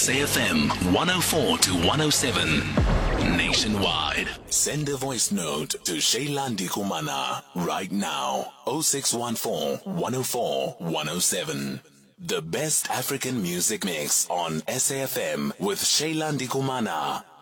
SAFM 104 to 107. Nationwide. Send a voice note to Shailandi Kumana right now. 0614 104 107. The best African music mix on SAFM with Shailandi Kumana.